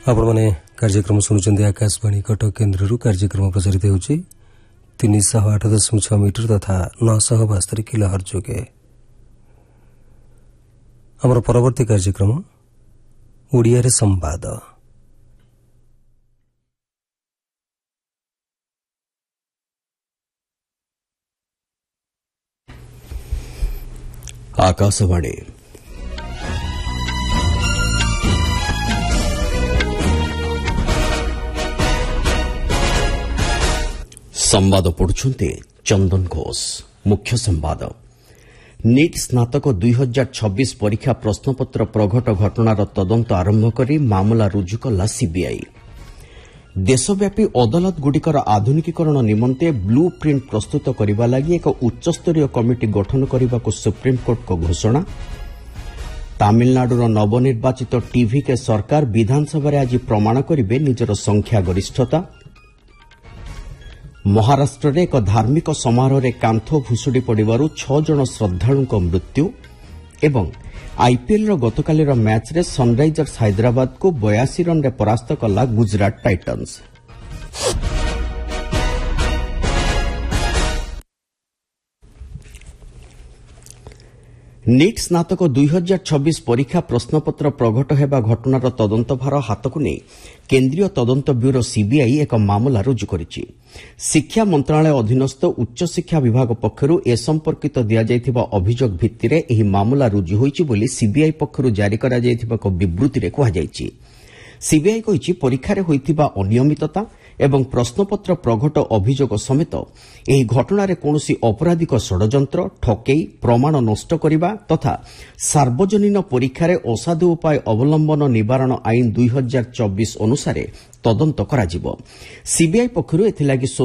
आपण मैंने कार्यक्रम शुणुंट आकाशवाणी कटक केन्द्र कार्यक्रम प्रसारित होउछि 308.6 मीटर तथा 972 किलोहर्ट्ज जोगे। हमर परवर्ती कार्यक्रम ओडिया रे संवाद। आकाशवाणी संवाद पढ़ुछन्ते चंदन घोष। मुख्य संवाद। नीट स्नातक 2026 परीक्षा प्रश्नपत्र प्रघट घटनार तदंत आरंभ करी मामला रुजु कला सीबीआई। देशव्यापी अदालतगुड़िकर आधुनिकीकरण निमंते ब्लू प्रिंट प्रस्तुत करने लगी एक उच्चस्तरीय कमिटी गठन करने को सुप्रीमकोर्ट को घोषणा। तामिलनाडुर नवनिर्वाचित टीवीके सरकार विधानसभा आज प्रमाण करेंगे निजर संख्यागरिष्ठता। महाराष्ट्र में एक धार्मिक समारोह कांथ भुशुड़ी पड़ू 6 जन श्रद्धालुओं मृत्यु एवं आईपीएल गतकाली मैच रे सनराइजर्स हैदराबाद को 82 रन परास्त कला गुजरात टाइटन्स। नीट स्नातक 2026 परीक्षा प्रश्नपत्र प्रघट हेबा घटनार तदंत भार हाथकु नहीं केन्द्रीय तदंत ब्यूरो सीबीआई एक मामला रुजु करिछि। शिक्षा मंत्रालय अधीनस्थ उच्च शिक्षा विभाग पक्षरु ए संपर्कित दिया जायथिबा अभियोग भित्तिरे एही मामला रुजु होइछि बोली सीबीआई पक्षरु जारी करा जायथिबा एक विबृतिरे कुहा जायछि। सीबीआई कहिछि परीक्षारे होइथिबा अनियमितता एवं प्रश्नपत्र प्रघट अभियोग समेत ଏହି ଘଟଣାରେ କୌଣସି ଅପରାଧିକ ଷଡ଼ଯନ୍ତ୍ର ଠକେଇ ପ୍ରମାଣ ନଷ୍ଟ କରିବା ତଥା ସାର୍ବଜନୀନ ପରୀକ୍ଷାରେ ଅସାଧୁ ଉପାୟ ଅବଲମ୍ବନ ନିବାରଣ ଆଇନ 2024 ଅନୁସାରେ ତଦନ୍ତ କରାଯିବ। ସିବିଆଇ ପକ୍ଷରୁ ଏଥିଲାଗି